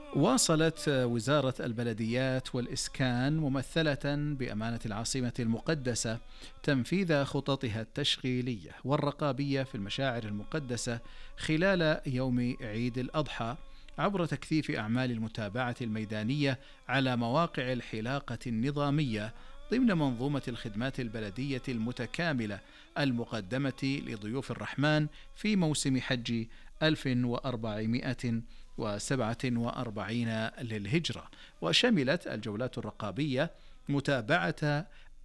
واصلت وزارة البلديات والإسكان ممثلة بأمانة العاصمة المقدسة تنفيذ خططها التشغيلية والرقابية في المشاعر المقدسة خلال يوم عيد الأضحى عبر تكثيف أعمال المتابعة الميدانية على مواقع الحلاقة النظامية ضمن منظومة الخدمات البلدية المتكاملة المقدمة لضيوف الرحمن في موسم حج 1447 للهجرة. وشملت الجولات الرقابية متابعة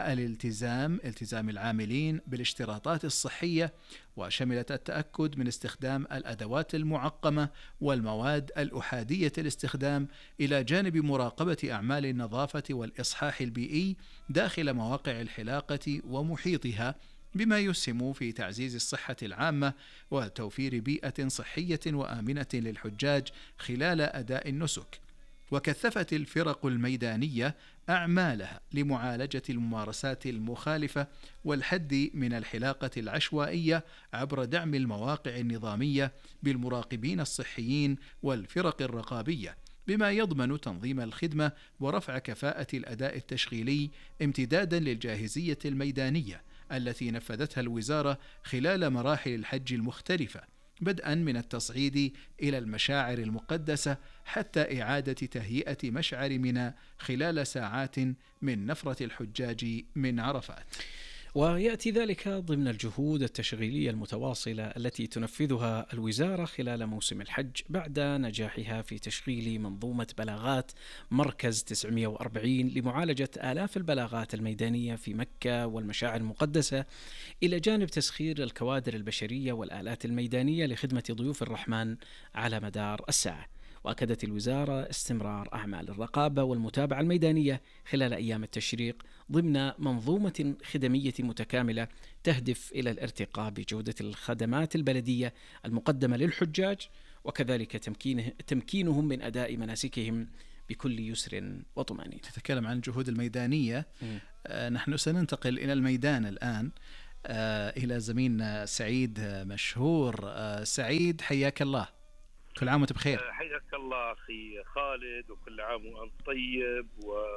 التزام العاملين بالاشتراطات الصحية، وشملت التأكد من استخدام الأدوات المعقمة والمواد الأحادية الاستخدام إلى جانب مراقبة أعمال النظافة والإصحاح البيئي داخل مواقع الحلاقة ومحيطها، بما يسهم في تعزيز الصحة العامة وتوفير بيئة صحية وآمنة للحجاج خلال أداء النسك. وكثفت الفرق الميدانية أعمالها لمعالجة الممارسات المخالفة والحد من الحلاقة العشوائية عبر دعم المواقع النظامية بالمراقبين الصحيين والفرق الرقابية، بما يضمن تنظيم الخدمة ورفع كفاءة الأداء التشغيلي امتدادا للجاهزية الميدانية التي نفذتها الوزارة خلال مراحل الحج المختلفة، بدءا من التصعيد إلى المشاعر المقدسة حتى إعادة تهيئة مشعر منى خلال ساعات من نفرة الحجاج من عرفات. ويأتي ذلك ضمن الجهود التشغيلية المتواصلة التي تنفذها الوزارة خلال موسم الحج بعد نجاحها في تشغيل منظومة بلاغات مركز 940 لمعالجة آلاف البلاغات الميدانية في مكة والمشاعر المقدسة، إلى جانب تسخير الكوادر البشرية والآلات الميدانية لخدمة ضيوف الرحمن على مدار الساعة. وأكدت الوزارة استمرار أعمال الرقابة والمتابعة الميدانية خلال أيام التشريق ضمن منظومة خدمية متكاملة تهدف إلى الارتقاء بجودة الخدمات البلدية المقدمة للحجاج، وكذلك تمكينهم من أداء مناسكهم بكل يسر وطمأنينة. تتكلم عن الجهود الميدانية. نحن سننتقل إلى الميدان الآن، إلى زميلنا سعيد مشهور. سعيد، حياك الله، كل عام وانت بخير. حياك الله أخي خالد، وكل عام وأنت طيب،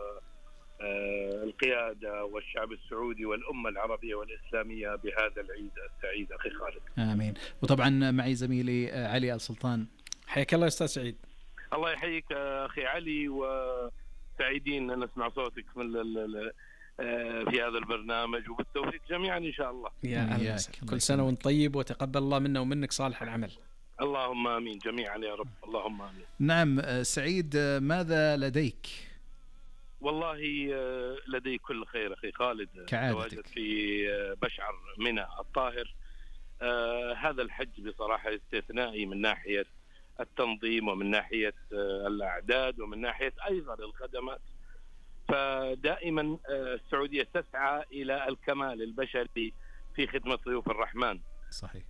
والقيادة والشعب السعودي والأمة العربية والإسلامية بهذا العيد السعيد أخي خالد. آمين. وطبعا معي زميلي علي آل سلطان. حياك الله أستاذ سعيد. الله يحييك أخي علي، وسعيدين أن نسمع صوتك في هذا البرنامج، وبالتوفيق جميعا إن شاء الله. يا كل سنة وانت طيب، وتقبل الله منا ومنك صالح العمل. اللهم آمين جميعا يا رب، اللهم آمين. نعم سعيد، ماذا لديك؟ والله لدي كل خير أخي خالد، تواجد في بشعر منى الطاهر. هذا الحج بصراحة استثنائي من ناحية التنظيم ومن ناحية الأعداد ومن ناحية أيضا الخدمات. فدائما السعودية تسعى إلى الكمال البشري في خدمة ضيوف الرحمن. صحيح.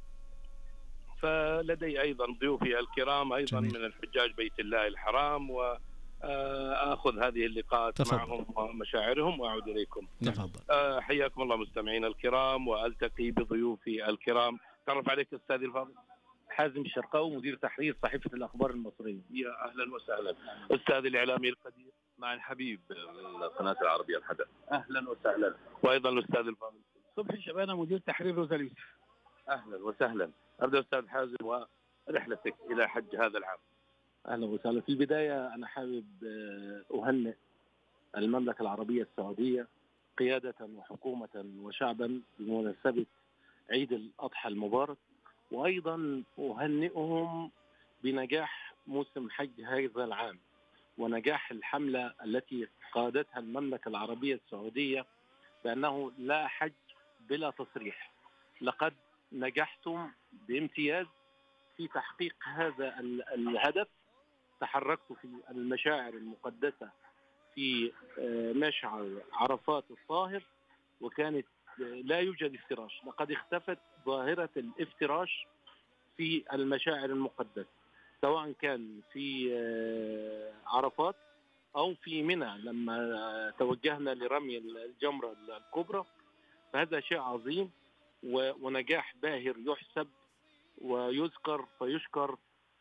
فلدي أيضا ضيوفي الكرام أيضا جميل. من الحجاج بيت الله الحرام، وأخذ هذه اللقاءات تفضل. معهم ومشاعرهم وأعود إليكم. تفضل. حياكم الله مستمعين الكرام، وألتقي بضيوفي الكرام. تعرف عليك أستاذي الفاضل حازم الشرقاوي، مدير تحرير صحيفة الأخبار المصرية. يا أهلا وسهلا. أستاذ الإعلامي القدير مع الحبيب من القناة العربية الحدث. أهلا وسهلا. وأيضا الأستاذ الفاضل صبحي شبانة، مدير تحرير روزا اليوسف. أهلا وسهلا. أبدأ أستاذ حازم ورحلتك إلى حج هذا العام. أهلا وسهلا. في البداية أنا حابب أهنئ المملكة العربية السعودية قيادة وحكومة وشعبا بمناسبة عيد الأضحى المبارك، وأيضا أهنئهم بنجاح موسم حج هذا العام ونجاح الحملة التي قادتها المملكة العربية السعودية بأنه لا حج بلا تصريح. لقد نجحتم بامتياز في تحقيق هذا الهدف. تحركت في المشاعر المقدسة في مشعر عرفات الطاهر، وكانت لا يوجد افتراش. لقد اختفت ظاهرة الافتراش في المشاعر المقدسة، سواء كان في عرفات أو في منى لما توجهنا لرمي الجمرة الكبرى. فهذا شيء عظيم ونجاح باهر يحسب ويذكر فيشكر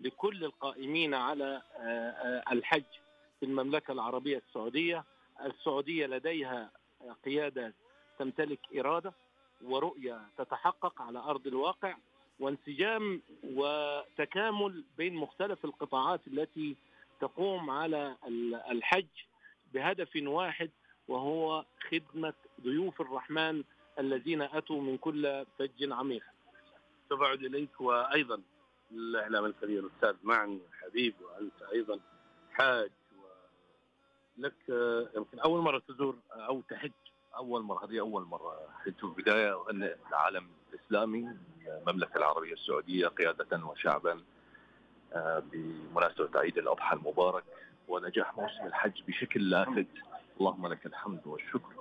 لكل القائمين على الحج في المملكة العربية السعودية. السعودية لديها قيادة تمتلك إرادة ورؤية تتحقق على أرض الواقع، وانسجام وتكامل بين مختلف القطاعات التي تقوم على الحج بهدف واحد، وهو خدمة ضيوف الرحمن الذين أتوا من كل فج عميق. تبعد إليك، وأيضا الإعلام الكبير أستاذ معن حبيب، وأنت أيضا حاج، ولك يمكن أول مرة تزور أو تحج. هذه أول مرة حج في البداية، وأن العالم الإسلامي المملكة العربية السعودية قيادة وشعبا بمناسبة عيد الأضحى المبارك ونجاح موسم الحج بشكل لافت، اللهم لك الحمد والشكر.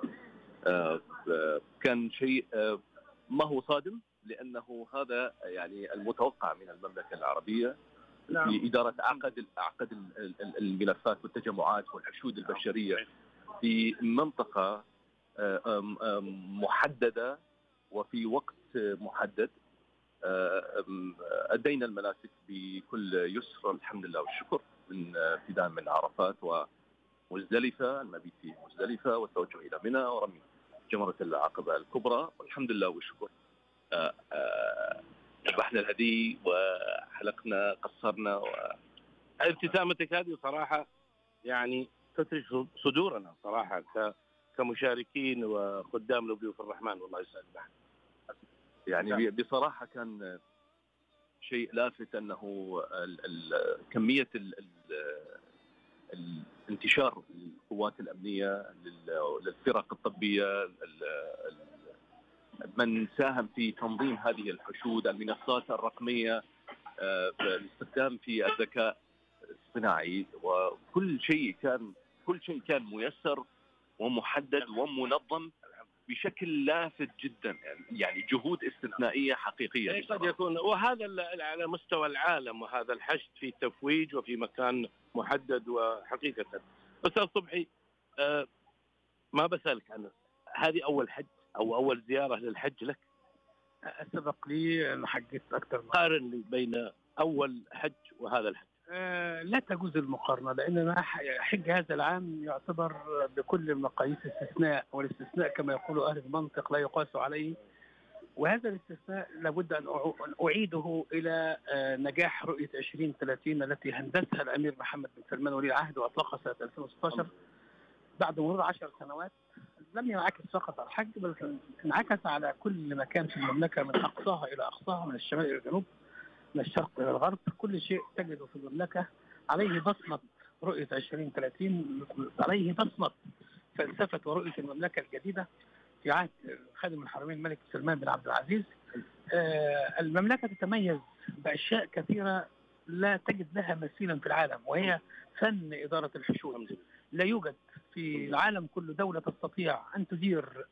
كان شيء ما هو صادم، لأنه هذا يعني المتوقع من المملكة العربية في إدارة أعقد الملفات والتجمعات والحشود البشرية في منطقة محددة وفي وقت محدد. أدينا المناسك بكل يسر الحمد لله والشكر، من ابتداء من عرفات ومزدلفة، المبيت في مزدلفة والتوجه إلى منى ورمي جمرة العقبة الكبرى، والحمد لله والشكر. ذبحنا الهدي وحلقنا قصرنا ابتسامتك هذه صراحة يعني تثلج صدورنا صراحة كمشاركين وخدام لضيوف الرحمن، والله يسعدك. يعني بصراحة كان شيء لافت أنه كمية الانتشار للقوات الأمنية، للفرق الطبية، من ساهم في تنظيم هذه الحشود، المنصات الرقمية، الاستخدام في الذكاء الاصطناعي، وكل شيء كان ميسر ومحدد ومنظم بشكل لافت جدا. يعني جهود استثنائية حقيقية قد يكون، وهذا على مستوى العالم، وهذا الحشد في تفويج وفي مكان محدد. وحقيقة أستاذ صبحي، ما بسألك عن هذه أول حج أو أول زيارة للحج لك؟ سبق لي أن حجت أكثر. قارن لي بين أول حج وهذا الحج. لا تجوز المقارنة، لأن حج هذا العام يعتبر بكل المقاييس استثناء، والاستثناء كما يقول أهل المنطق لا يقاس عليه. وهذا الاستثناء لابد أن أعيده إلى نجاح رؤية 2030 التي هندسها الأمير محمد بن سلمان ولي العهد وأطلقها سنة 2016 بعد مرور 10 سنوات. لم ينعكس فقط على الحج، بل انعكس على كل مكان في المملكة من أقصاها إلى أقصاها، من الشمال إلى الجنوب، من الشرق إلى الغرب. كل شيء تجده في المملكة عليه بصمة رؤية 2030، عليه بصمة فلسفة ورؤية المملكة الجديدة في عهد خادم الحرمين الملك سلمان بن عبد العزيز. المملكة تتميز بأشياء كثيرة لا تجد لها مثيلا في العالم، وهي فن إدارة الحشود. لا يوجد في العالم كله دولة تستطيع أن تدير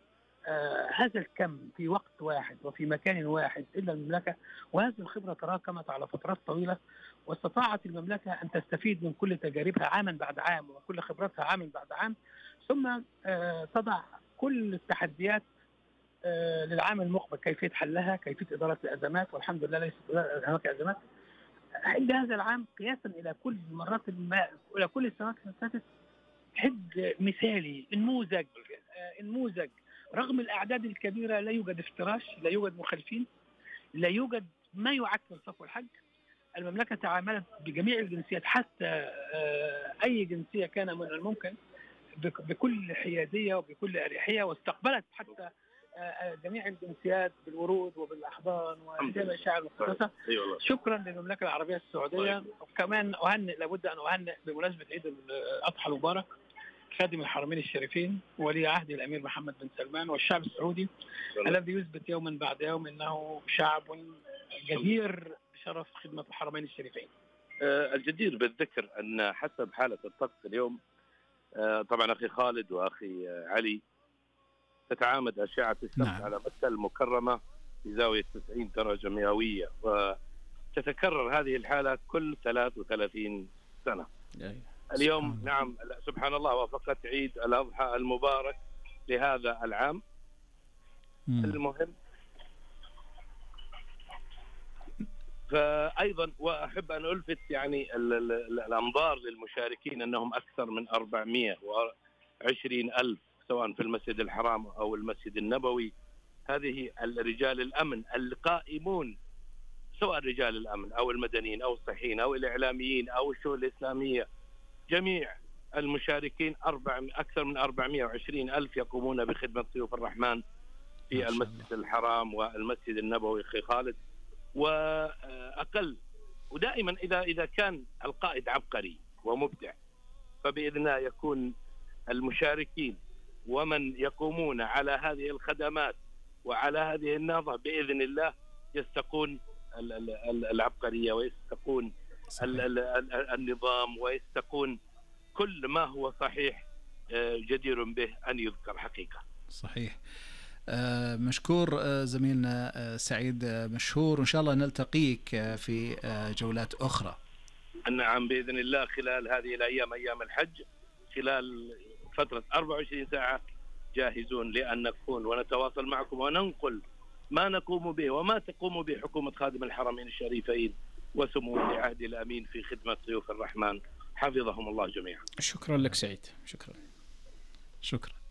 هذا الكم في وقت واحد وفي مكان واحد إلا المملكة. وهذه الخبرة تراكمت على فترات طويلة، واستطاعت المملكة أن تستفيد من كل تجاربها عاما بعد عام وكل خبرتها عاما بعد عام، ثم تضع كل التحديات للعام المقبل، كيفية حلها، كيفية إدارة الأزمات. والحمد لله ليست هناك أزمات. حج هذا العام قياسا إلى كل مرات إلى كل السنوات اللي فاتت حج مثالي، نموذج. رغم الأعداد الكبيرة لا يوجد افتراش، لا يوجد مخالفين، لا يوجد ما يعكر صفو الحج. المملكة تعاملت بجميع الجنسيات، حتى أي جنسية كان من الممكن، بكل حيادية وبكل أريحية، واستقبلت حتى جميع الجنسيات بالورود وبالأحضان والمشاعر المقدسة. شكرا للمملكة العربية السعودية. وكمان لابد أن أهنئ بمناسبة عيد الأضحى المبارك خادم الحرمين الشريفين ولي عهد الأمير محمد بن سلمان والشعب السعودي الذي يثبت يوما بعد يوم أنه شعب جدير بشرف خدمة الحرمين الشريفين. الجدير بالذكر أن حسب حالة الطقس اليوم، طبعا أخي خالد وأخي علي، تتعامد أشعة الشمس على مكة المكرمة في زاوية 90 درجة مئوية، وتتكرر هذه الحالة كل 33 سنة. اليوم نعم سبحان الله وافقت عيد الأضحى المبارك لهذا العام. المهم فأيضا وأحب أن ألفت يعني الأنظار للمشاركين أنهم أكثر من 420 ألف، سواء في المسجد الحرام أو المسجد النبوي. هذه الرجال الأمن القائمون، سواء رجال الأمن أو المدنيين أو الصحيين أو الإعلاميين أو الشؤون الإسلامية، جميع المشاركين أكثر من 420 ألف يقومون بخدمة ضيوف الرحمن في المسجد الحرام والمسجد النبوي أخي خالد. وأقل، ودائما إذا كان القائد عبقري ومبدع فبإذن الله يكون المشاركين ومن يقومون على هذه الخدمات وعلى هذه النهضة بإذن الله يستقون العبقرية ويستقون النظام ويستقون كل ما هو صحيح جدير به أن يذكر حقيقة. صحيح. مشكور زميلنا سعيد مشهور، وإن شاء الله نلتقيك في جولات أخرى. نعم بإذن الله خلال هذه الأيام، أيام الحج، خلال فترة 24 ساعة جاهزون لأن نكون ونتواصل معكم وننقل ما نقوم به وما تقوم به حكومة خادم الحرمين الشريفين وسمو ولي عهد الأمين في خدمة ضيوف الرحمن، حفظهم الله جميعا. شكرا لك سعيد. شكرا.